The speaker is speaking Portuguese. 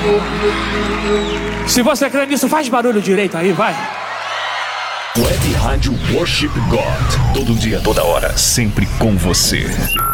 Se você crê nisso, faz barulho direito aí, vai. Web Rádio Worship God. Todo dia, toda hora, sempre com você.